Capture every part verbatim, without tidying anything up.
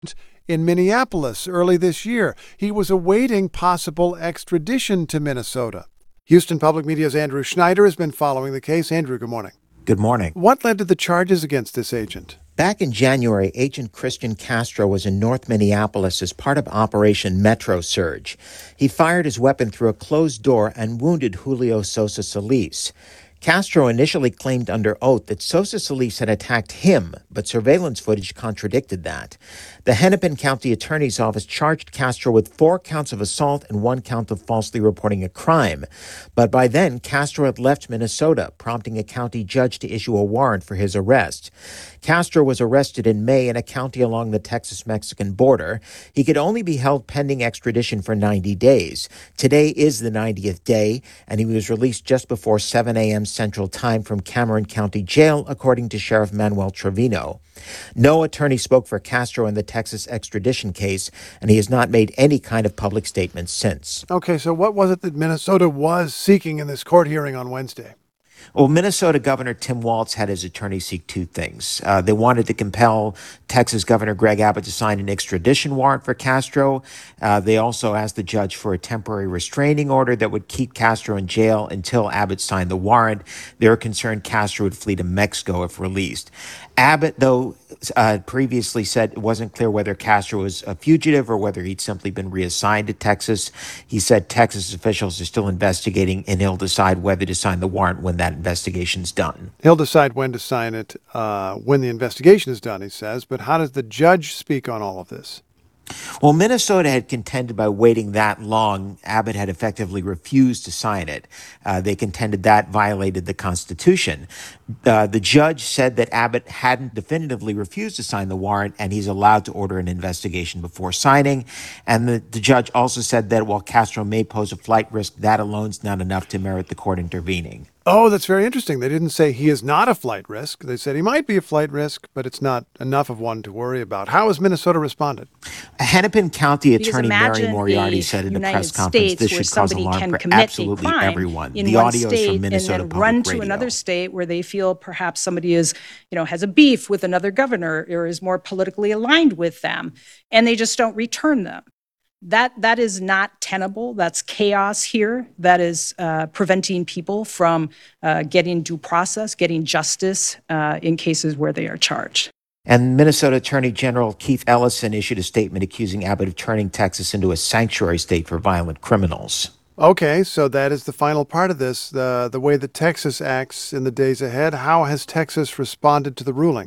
in Minneapolis early this year. He was awaiting possible extradition to Minnesota. Houston Public Media's Andrew Schneider has been following the case. Andrew, good morning. Good morning. What led to the charges against this agent? Back in January, Agent Christian Castro was in North Minneapolis as part of Operation Metro Surge. He fired his weapon through a closed door and wounded Julio Sosa Solis. Castro initially claimed under oath that Sosa Solis had attacked him, but surveillance footage contradicted that. The Hennepin County Attorney's Office charged Castro with four counts of assault and one count of falsely reporting a crime. But by then, Castro had left Minnesota, prompting a county judge to issue a warrant for his arrest. Castro was arrested in May in a county along the Texas-Mexican border. He could only be held pending extradition for ninety days. Today is the ninetieth day, and he was released just before seven a.m. Central Time from Cameron County Jail, according to Sheriff Manuel Trevino. No attorney spoke for Castro in the Texas extradition case, and he has not made any kind of public statement since. Okay, so what was it that Minnesota was seeking in this court hearing on Wednesday? Well, Minnesota Governor Tim Walz had his attorney seek two things. Uh, they wanted to compel Texas Governor Greg Abbott to sign an extradition warrant for Castro. Uh, they also asked the judge for a temporary restraining order that would keep Castro in jail until Abbott signed the warrant. They were concerned Castro would flee to Mexico if released. Abbott, though, uh, previously said it wasn't clear whether Castro was a fugitive or whether he'd simply been reassigned to Texas. He said Texas officials are still investigating, and he'll decide whether to sign the warrant when that investigation's done. He'll decide when to sign it uh, when the investigation is done, he says. But how does the judge speak on all of this? Well, Minnesota had contended by waiting that long, Abbott had effectively refused to sign it. Uh, they contended that violated the Constitution. Uh, the judge said that Abbott hadn't definitively refused to sign the warrant, and he's allowed to order an investigation before signing. And the, the judge also said that while Castro may pose a flight risk, that alone is not enough to merit the court intervening. Oh, that's very interesting. They didn't say he is not a flight risk. They said he might be a flight risk, but it's not enough of one to worry about. How has Minnesota responded? A Hennepin County Attorney Mary Moriarty said in a press conference this should cause alarm for absolutely everyone. In the one audio is state from Minnesota and then Public run Radio. to another state where they feel perhaps somebody is, you know, has a beef with another governor or is more politically aligned with them, and they just don't return them. That that is not tenable. That's chaos here. That is uh, preventing people from uh, getting due process, getting justice uh, in cases where they are charged. And Minnesota Attorney General Keith Ellison issued a statement accusing Abbott of turning Texas into a sanctuary state for violent criminals. Okay, so that is the final part of this, the, the way that Texas acts in the days ahead. How has Texas responded to the ruling?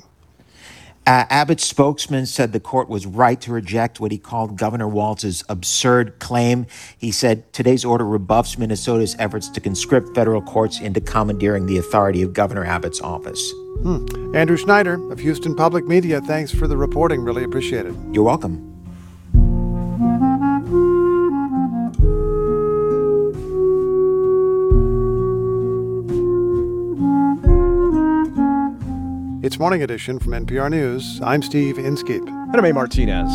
Uh, Abbott's spokesman said the court was right to reject what he called Governor Walz's absurd claim. He said today's order rebuffs Minnesota's efforts to conscript federal courts into commandeering the authority of Governor Abbott's office. Hmm. Andrew Schneider of Houston Public Media, thanks for the reporting. Really appreciate it. You're welcome. It's Morning Edition from N P R News. I'm Steve Inskeep. And I'm A. Martinez.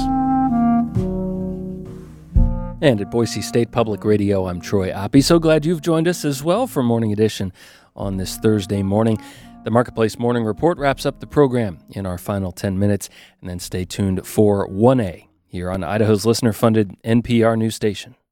And at Boise State Public Radio, I'm Troy Oppie. So glad you've joined us as well for Morning Edition on this Thursday morning. The Marketplace Morning Report wraps up the program in our final ten minutes, and then stay tuned for one A here on Idaho's listener-funded N P R news station.